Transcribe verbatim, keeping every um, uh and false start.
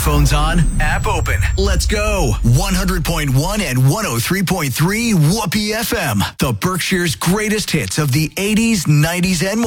Headphones on, app open. Let's go. one hundred point one and one oh three point three Whoopee F M. The Berkshire's greatest hits of the eighties, nineties, and more.